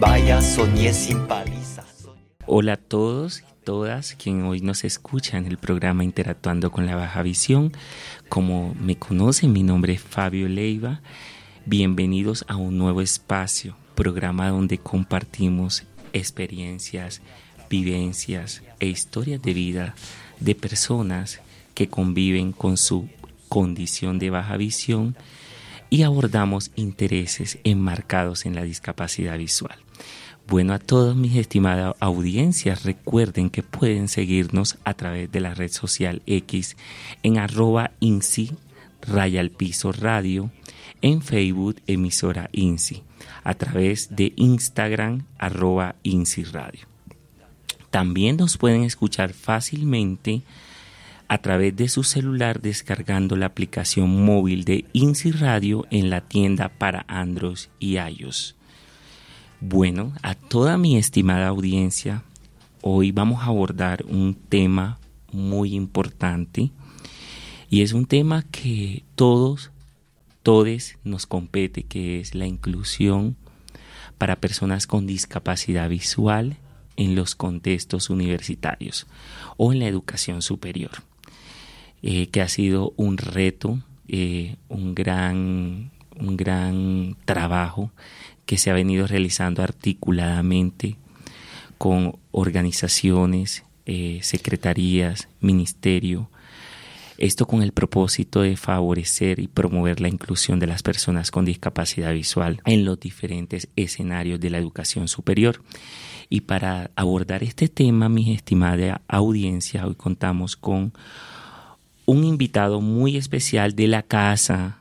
Vaya, soñé sin paliza. Hola a todos y todas quienes hoy nos escuchan en el programa Interactuando con la Baja Visión. Como me conocen, mi nombre es Fabio Leiva. Bienvenidos a un nuevo espacio, programa donde compartimos experiencias, vivencias e historias de vida de personas que conviven con su condición de baja visión y abordamos intereses enmarcados en la discapacidad visual. Bueno, a todas mis estimadas audiencias, recuerden que pueden seguirnos a través de la red social X en @INSI_radio, en Facebook emisora INSI, a través de Instagram @INSI Radio. También nos pueden escuchar fácilmente a través de su celular descargando la aplicación móvil de INSI Radio en la tienda para Android y iOS. Bueno, a toda mi estimada audiencia, hoy vamos a abordar un tema muy importante y es un tema que todos nos compete, que es la inclusión para personas con discapacidad visual en los contextos universitarios o en la educación superior, que ha sido un reto, un gran trabajo que se ha venido realizando articuladamente con organizaciones, secretarías, ministerio, esto con el propósito de favorecer y promover la inclusión de las personas con discapacidad visual en los diferentes escenarios de la educación superior. Y para abordar este tema, mi estimada audiencia, hoy contamos con un invitado muy especial de la casa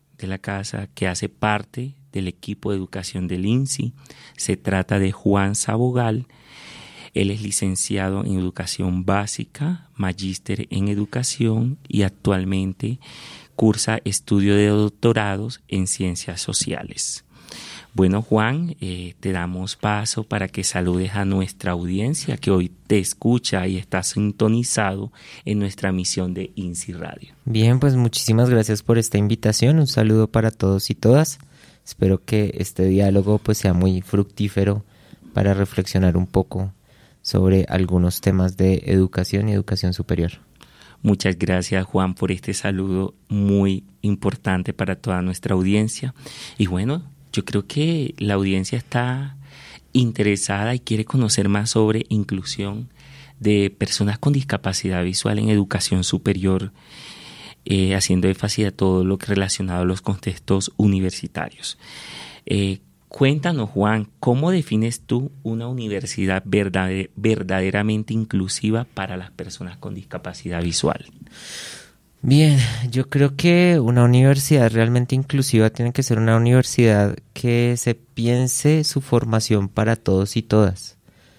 que hace parte del equipo de educación del INSI. Se trata de Juan Sabogal. Él es licenciado en educación básica, magíster en educación y actualmente cursa estudio de doctorados en ciencias sociales. Bueno, Juan, te damos paso para que saludes a nuestra audiencia que hoy te escucha y está sintonizado en nuestra emisión de INSI Radio. Bien, pues muchísimas gracias por esta invitación. Un saludo para todos y todas. Espero que este diálogo pues sea muy fructífero para reflexionar un poco sobre algunos temas de educación y educación superior. Muchas gracias, Juan, por este saludo muy importante para toda nuestra audiencia. Y bueno, yo creo que la audiencia está interesada y quiere conocer más sobre inclusión de personas con discapacidad visual en educación superior, haciendo énfasis a todo lo que relacionado a los contextos universitarios. Cuéntanos, Juan, ¿cómo defines tú una universidad verdaderamente inclusiva para las personas con discapacidad visual? Bien, yo creo que una universidad realmente inclusiva tiene que ser una universidad que se piense su formación para todos y todas.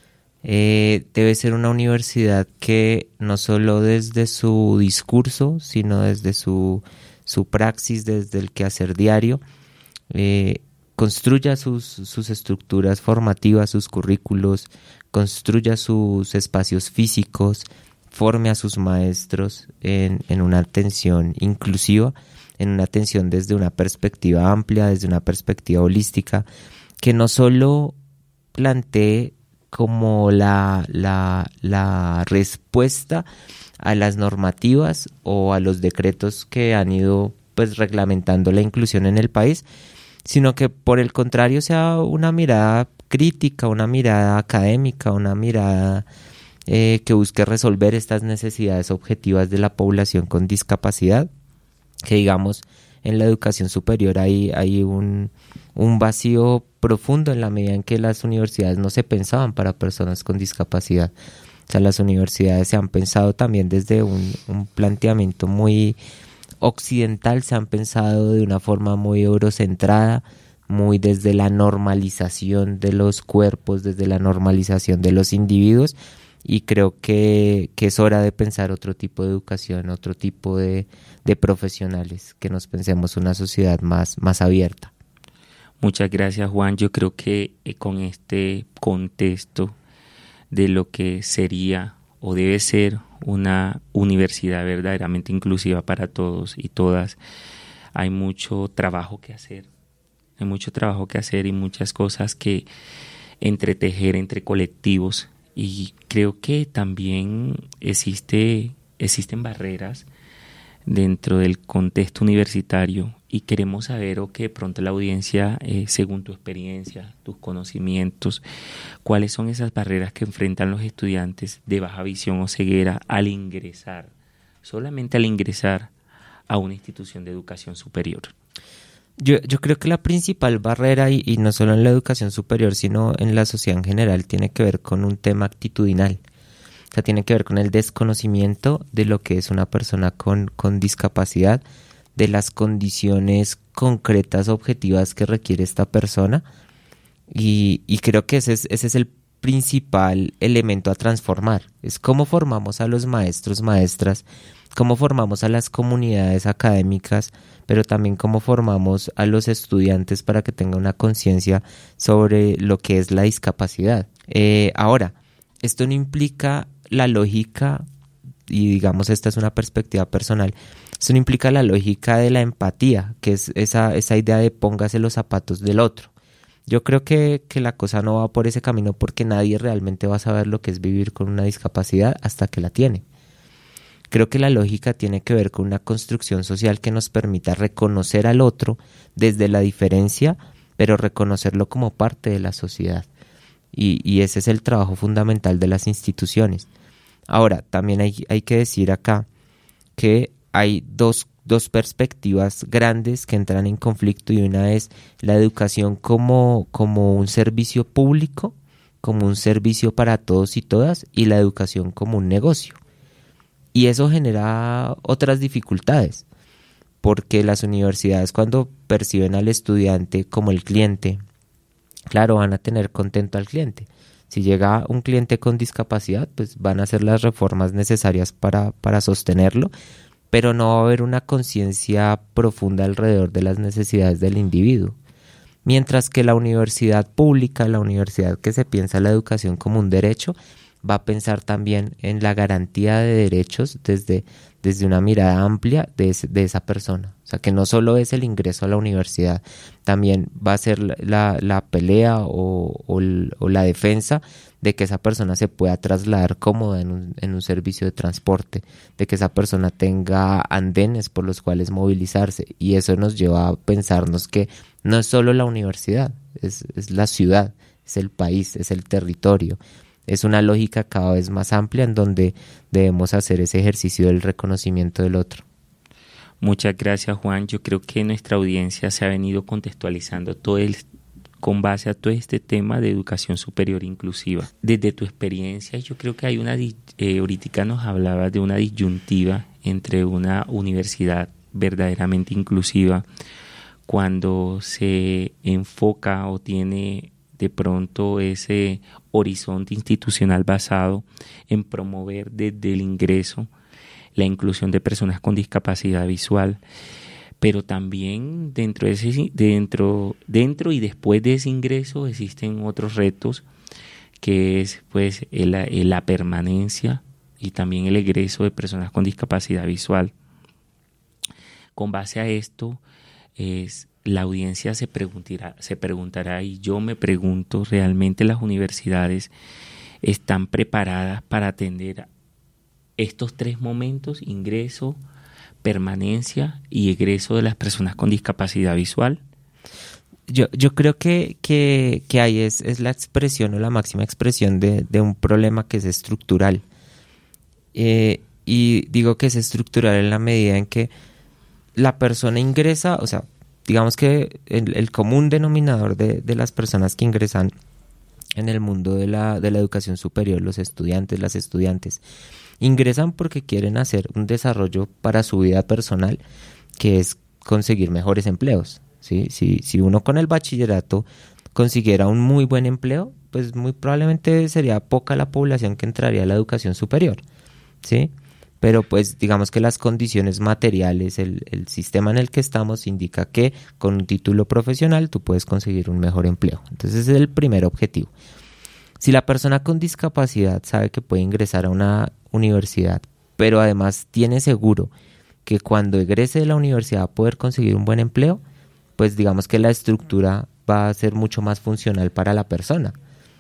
Debe ser una universidad que no solo desde su discurso, sino desde su praxis, desde el quehacer diario, construya sus estructuras formativas, sus currículos, construya sus espacios físicos, forme a sus maestros en una atención inclusiva, en una atención desde una perspectiva amplia, desde una perspectiva holística, que no solo plantee como la respuesta a las normativas o a los decretos que han ido pues reglamentando la inclusión en el país, sino que por el contrario sea una mirada crítica, una mirada académica, una mirada que busque resolver estas necesidades objetivas de la población con discapacidad, que digamos en la educación superior hay un vacío profundo en la medida en que las universidades no se pensaban para personas con discapacidad. O sea, las universidades se han pensado también desde un planteamiento muy occidental, se han pensado de una forma muy eurocentrada, muy desde la normalización de los cuerpos, desde la normalización de los individuos, y creo que es hora de pensar otro tipo de educación, otro tipo de profesionales, que nos pensemos una sociedad más abierta. Muchas gracias, Juan. Yo creo que con este contexto de lo que sería o debe ser una universidad verdaderamente inclusiva para todos y todas, hay mucho trabajo que hacer. Hay mucho trabajo que hacer y muchas cosas que entretejer entre colectivos, y creo que también existen barreras dentro del contexto universitario, y queremos saber, o que de pronto la audiencia, según tu experiencia, tus conocimientos, cuáles son esas barreras que enfrentan los estudiantes de baja visión o ceguera solamente al ingresar a una institución de educación superior. Yo creo que la principal barrera, y no solo en la educación superior, sino en la sociedad en general, tiene que ver con un tema actitudinal. O sea, tiene que ver con el desconocimiento de lo que es una persona con discapacidad, de las condiciones concretas, objetivas que requiere esta persona. Y creo que ese es el principal elemento a transformar. Es cómo formamos a los maestros, maestras, cómo formamos a las comunidades académicas, pero también cómo formamos a los estudiantes para que tengan una conciencia sobre lo que es la discapacidad. Ahora, esto no implica la lógica, y digamos esta es una perspectiva personal, esto no implica la lógica de la empatía, que es esa idea de póngase los zapatos del otro. Yo creo que la cosa no va por ese camino, porque nadie realmente va a saber lo que es vivir con una discapacidad hasta que la tiene. Creo que la lógica tiene que ver con una construcción social que nos permita reconocer al otro desde la diferencia, pero reconocerlo como parte de la sociedad. Y ese es el trabajo fundamental de las instituciones. Ahora, también hay que decir acá que hay dos perspectivas grandes que entran en conflicto, y una es la educación como un servicio público, como un servicio para todos y todas, y la educación como un negocio. Y eso genera otras dificultades, porque las universidades, cuando perciben al estudiante como el cliente, claro, van a tener contento al cliente. Si llega un cliente con discapacidad, pues van a hacer las reformas necesarias para sostenerlo, pero no va a haber una conciencia profunda alrededor de las necesidades del individuo. Mientras que la universidad pública, la universidad que se piensa la educación como un derecho, va a pensar también en la garantía de derechos desde una mirada amplia de esa persona. O sea, que no solo es el ingreso a la universidad, también va a ser la pelea o la defensa de que esa persona se pueda trasladar cómoda en un servicio de transporte, de que esa persona tenga andenes por los cuales movilizarse. Y eso nos lleva a pensarnos que no es solo la universidad, es la ciudad, es el país, es el territorio. Es una lógica cada vez más amplia en donde debemos hacer ese ejercicio del reconocimiento del otro. Muchas gracias, Juan. Yo creo que nuestra audiencia se ha venido contextualizando con base a todo este tema de educación superior inclusiva. Desde tu experiencia, yo creo que hay ahorita nos hablabas de una disyuntiva entre una universidad verdaderamente inclusiva, cuando se enfoca o tiene de pronto ese horizonte institucional basado en promover desde el ingreso la inclusión de personas con discapacidad visual, pero también dentro y después de ese ingreso existen otros retos, que es pues la permanencia y también el egreso de personas con discapacidad visual. Con base a esto, la audiencia se preguntará, y yo me pregunto, ¿realmente las universidades están preparadas para atender estos tres momentos: ingreso, permanencia y egreso de las personas con discapacidad visual? Yo creo que ahí es la expresión o la máxima expresión de un problema que es estructural. Y digo que es estructural en la medida en que la persona ingresa, o sea, digamos que el común denominador de las personas que ingresan en el mundo de la educación superior, los estudiantes, las estudiantes, ingresan porque quieren hacer un desarrollo para su vida personal, que es conseguir mejores empleos, ¿sí? Si uno con el bachillerato consiguiera un muy buen empleo, pues muy probablemente sería poca la población que entraría a la educación superior, ¿sí? Pero pues digamos que las condiciones materiales, el sistema en el que estamos indica que con un título profesional tú puedes conseguir un mejor empleo. Entonces ese es el primer objetivo. Si la persona con discapacidad sabe que puede ingresar a una universidad, pero además tiene seguro que cuando egrese de la universidad va a poder conseguir un buen empleo, pues digamos que la estructura va a ser mucho más funcional para la persona.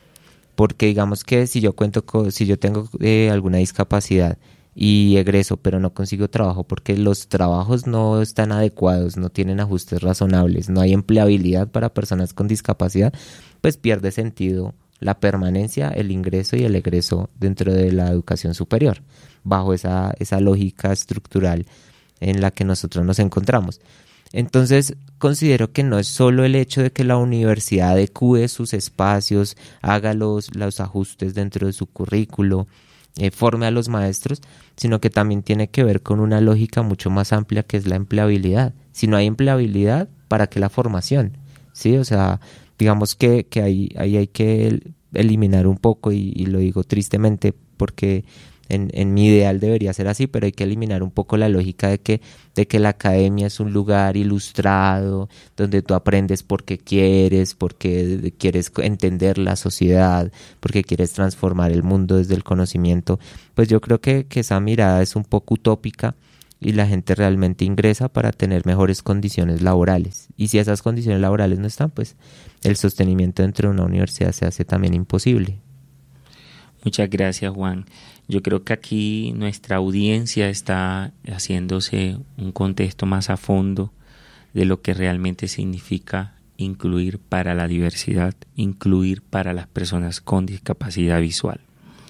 porque digamos que si yo tengo alguna discapacidad y egreso, pero no consigo trabajo porque los trabajos no están adecuados, no tienen ajustes razonables, no hay empleabilidad para personas con discapacidad, pues pierde sentido la permanencia, el ingreso y el egreso dentro de la educación superior, bajo esa lógica estructural en la que nosotros nos encontramos. Entonces, considero que no es solo el hecho de que la universidad adecúe sus espacios, haga los ajustes dentro de su currículo, forme a los maestros, sino que también tiene que ver con una lógica mucho más amplia que es la empleabilidad. Si no hay empleabilidad, ¿para qué la formación? ¿Sí? O sea, digamos que ahí hay que eliminar un poco, y lo digo tristemente porque en mi ideal debería ser así, pero hay que eliminar un poco la lógica de que la academia es un lugar ilustrado, donde tú aprendes porque quieres entender la sociedad, porque quieres transformar el mundo desde el conocimiento. Pues yo creo que esa mirada es un poco utópica y la gente realmente ingresa para tener mejores condiciones laborales. Y si esas condiciones laborales no están, pues el sostenimiento dentro de una universidad se hace también imposible. Muchas gracias, Juan. Yo creo que aquí nuestra audiencia está haciéndose un contexto más a fondo de lo que realmente significa incluir para la diversidad, incluir para las personas con discapacidad visual.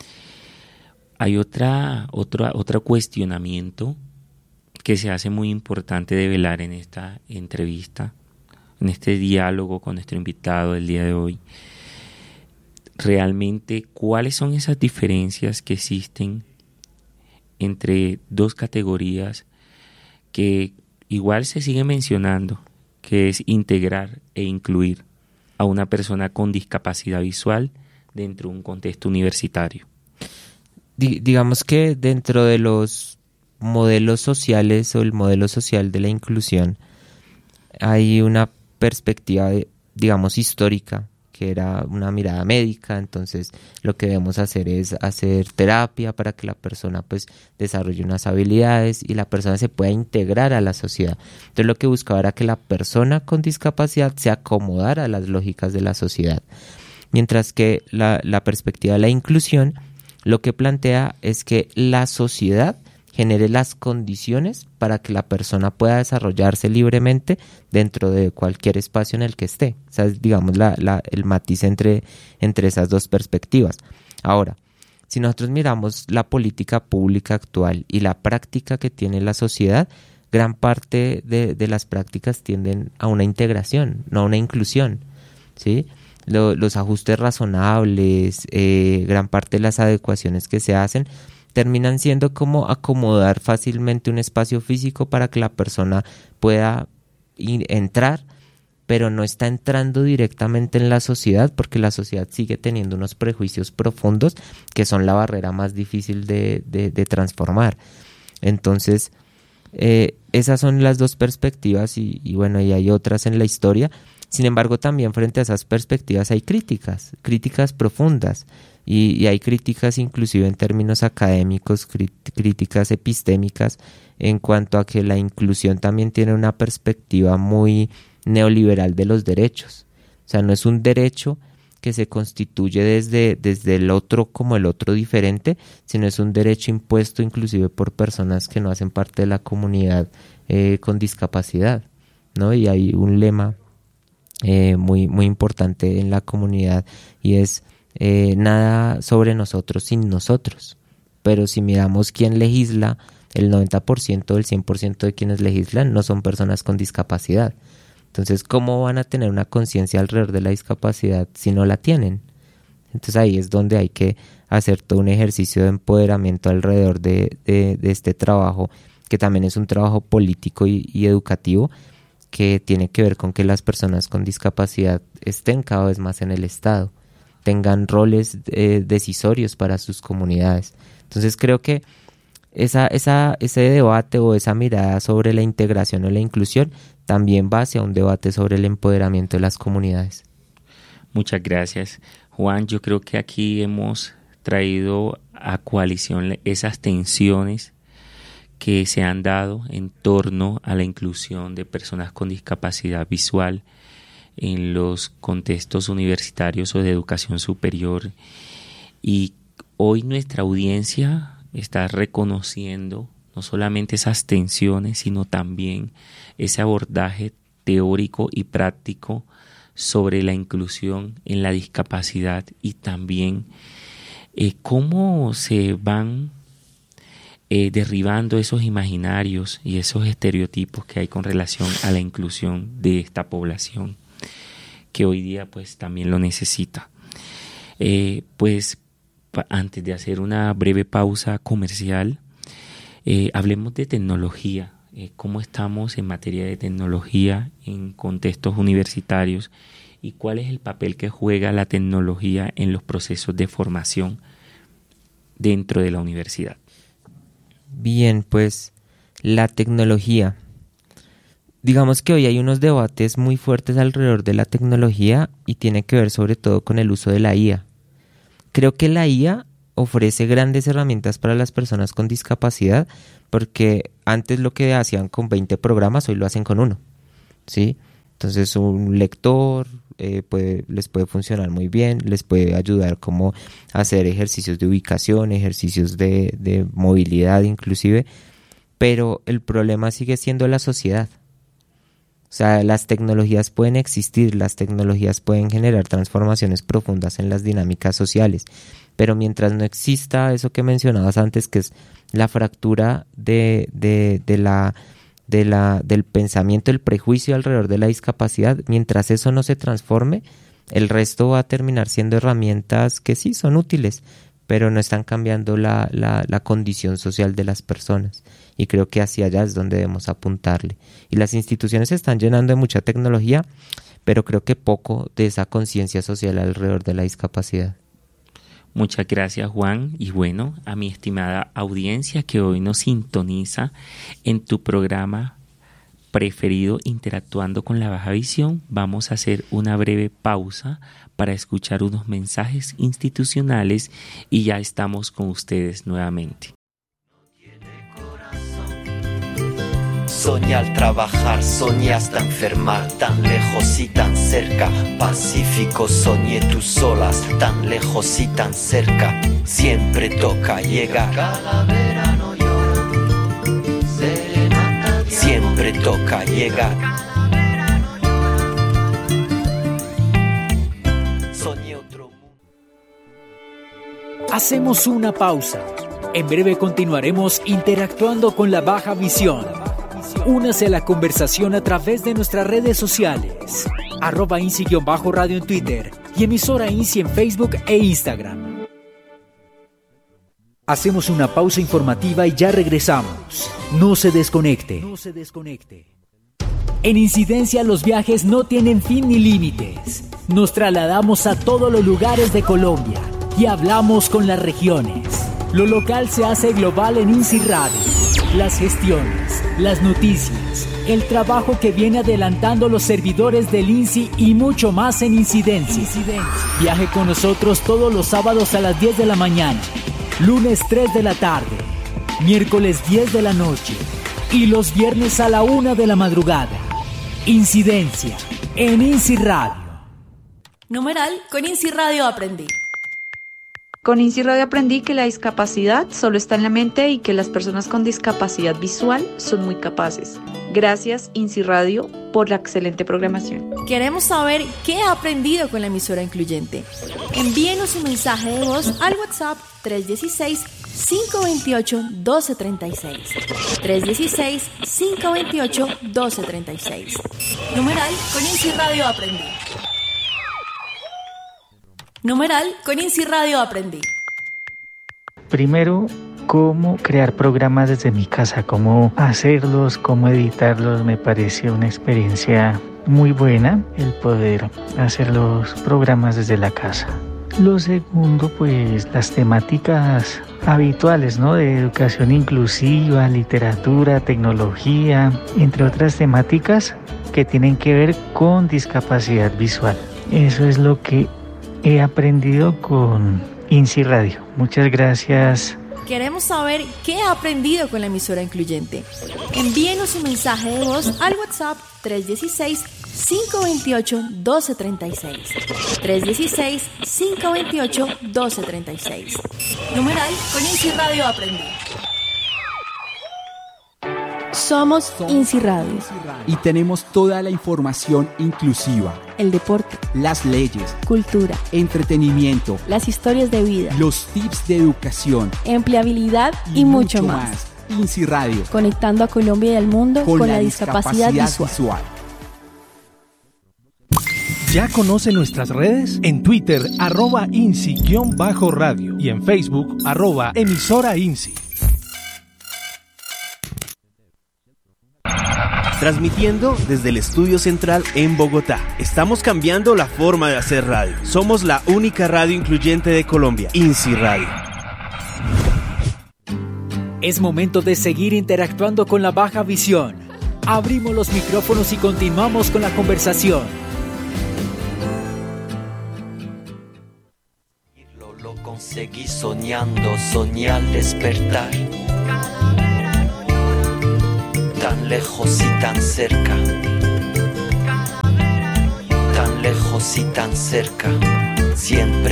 Hay otro cuestionamiento que se hace muy importante de velar en esta entrevista, en este diálogo con nuestro invitado del día de hoy. Realmente, ¿cuáles son esas diferencias que existen entre dos categorías que igual se sigue mencionando, que es integrar e incluir a una persona con discapacidad visual dentro de un contexto universitario? Digamos que dentro de los modelos sociales o el modelo social de la inclusión hay una perspectiva, digamos, histórica, que era una mirada médica. Entonces lo que debemos hacer es hacer terapia para que la persona pues desarrolle unas habilidades y la persona se pueda integrar a la sociedad. Entonces lo que buscaba era que la persona con discapacidad se acomodara a las lógicas de la sociedad, mientras que la perspectiva de la inclusión lo que plantea es que la sociedad genere las condiciones para que la persona pueda desarrollarse libremente dentro de cualquier espacio en el que esté. O sea, es, digamos, el matiz entre esas dos perspectivas. Ahora, si nosotros miramos la política pública actual y la práctica que tiene la sociedad, gran parte de las prácticas tienden a una integración, no a una inclusión, ¿sí? Los ajustes razonables, gran parte de las adecuaciones que se hacen, terminan siendo como acomodar fácilmente un espacio físico para que la persona pueda entrar, pero no está entrando directamente en la sociedad, porque la sociedad sigue teniendo unos prejuicios profundos que son la barrera más difícil de transformar. Entonces, esas son las dos perspectivas y bueno, y hay otras en la historia. Sin embargo, también frente a esas perspectivas hay críticas profundas. Y hay críticas inclusive en términos académicos, críticas epistémicas, en cuanto a que la inclusión también tiene una perspectiva muy neoliberal de los derechos. O sea, no es un derecho que se constituye desde el otro como el otro diferente, sino es un derecho impuesto inclusive por personas que no hacen parte de la comunidad con discapacidad, ¿no? Y hay un lema muy, muy importante en la comunidad, y es nada sobre nosotros sin nosotros. Pero si miramos quién legisla, el 90%, el 100% de quienes legislan no son personas con discapacidad. Entonces, ¿cómo van a tener una conciencia alrededor de la discapacidad si no la tienen? Entonces ahí es donde hay que hacer todo un ejercicio de empoderamiento alrededor de este trabajo, que también es un trabajo político y educativo, que tiene que ver con que las personas con discapacidad estén cada vez más en el Estado, tengan roles decisorios para sus comunidades. Entonces creo que ese debate o esa mirada sobre la integración o la inclusión también va hacia un debate sobre el empoderamiento de las comunidades. Muchas gracias, Juan. Yo creo que aquí hemos traído a coalición esas tensiones que se han dado en torno a la inclusión de personas con discapacidad visual en los contextos universitarios o de educación superior. Y hoy nuestra audiencia está reconociendo no solamente esas tensiones, sino también ese abordaje teórico y práctico sobre la inclusión en la discapacidad y también cómo se van derribando esos imaginarios y esos estereotipos que hay con relación a la inclusión de esta población, que hoy día pues también lo necesita. Antes de hacer una breve pausa comercial, hablemos de tecnología, cómo estamos en materia de tecnología en contextos universitarios y cuál es el papel que juega la tecnología en los procesos de formación dentro de la universidad. Bien, pues la tecnología. Digamos que hoy hay unos debates muy fuertes alrededor de la tecnología y tiene que ver sobre todo con el uso de la IA. Creo que la IA ofrece grandes herramientas para las personas con discapacidad porque antes lo que hacían con 20 programas hoy lo hacen con uno, ¿sí? Entonces un lector les puede funcionar muy bien, les puede ayudar como a hacer ejercicios de ubicación, ejercicios de movilidad inclusive, pero el problema sigue siendo la sociedad. O sea, las tecnologías pueden existir, las tecnologías pueden generar transformaciones profundas en las dinámicas sociales, pero mientras no exista eso que mencionabas antes, que es la fractura del pensamiento, el prejuicio alrededor de la discapacidad, mientras eso no se transforme, el resto va a terminar siendo herramientas que sí son útiles, pero no están cambiando la condición social de las personas. Y creo que hacia allá es donde debemos apuntarle. Y las instituciones se están llenando de mucha tecnología, pero creo que poco de esa conciencia social alrededor de la discapacidad. Muchas gracias, Juan. Y bueno, a mi estimada audiencia que hoy nos sintoniza en tu programa preferido Interactuando con la Baja Visión, vamos a hacer una breve pausa para escuchar unos mensajes institucionales y ya estamos con ustedes nuevamente. Soñé al trabajar, soñé hasta enfermar, tan lejos y tan cerca. Pacífico, soñé tus solas, tan lejos y tan cerca. Siempre toca llegar. Cada verano llora, serenata. Siempre toca llegar. Cada verano llora. Soñé otro mundo. Hacemos una pausa. En breve continuaremos interactuando con la Baja Visión. Únase a la conversación a través de nuestras redes sociales, @INSI_radio en Twitter y emisora INSI en Facebook e Instagram. Hacemos una pausa informativa y ya regresamos. No se desconecte. En Incidencia los viajes no tienen fin ni límites. Nos trasladamos a todos los lugares de Colombia y hablamos con las regiones. Lo local se hace global en INSI Radio. Las gestiones, las noticias, el trabajo que viene adelantando los servidores del INSI y mucho más en Incidencia. Viaje con nosotros todos los sábados a las 10 de la mañana, lunes 3 de la tarde, miércoles 10 de la noche y los viernes a la 1 de la madrugada. Incidencia en INSI Radio. Numeral, con INSI Radio aprendí. Con INSI Radio aprendí que la discapacidad solo está en la mente y que las personas con discapacidad visual son muy capaces. Gracias INSI Radio por la excelente programación. Queremos saber qué ha aprendido con la emisora incluyente. Envíenos un mensaje de voz al WhatsApp 316-528-1236. 316-528-1236. Numeral, con INSI Radio aprendí. Numeral, con INSI Radio aprendí. Primero, cómo crear programas desde mi casa, cómo hacerlos, cómo editarlos. Me pareció una experiencia muy buena el poder hacer los programas desde la casa. Lo segundo, pues las temáticas habituales, ¿no? De educación inclusiva, literatura, tecnología, entre otras temáticas que tienen que ver con discapacidad visual. Eso es lo que he aprendido con INSI Radio. Muchas gracias. Queremos saber qué ha aprendido con la emisora incluyente. Envíenos un mensaje de voz al WhatsApp 316-528-1236. 316-528-1236. Numeral con INSI Radio aprendí. Somos INSI Radio. Y tenemos toda la información inclusiva. El deporte, Las leyes, cultura, entretenimiento, las historias de vida, los tips de educación empleabilidad y mucho más. INSI Radio. Conectando a Colombia y al mundo con la discapacidad visual. ¿Ya conoce nuestras redes? En Twitter, @INSI_radio y en Facebook, @emisora INSI. Transmitiendo desde el estudio central en Bogotá. Estamos cambiando la forma de hacer radio. Somos la única radio incluyente de Colombia, INSI Radio. Es momento de seguir interactuando con la baja visión. Abrimos los micrófonos y continuamos con la conversación. Lo conseguí soñando, soñé al despertar. Tan lejos y tan cerca. Tan lejos y tan cerca. Siempre.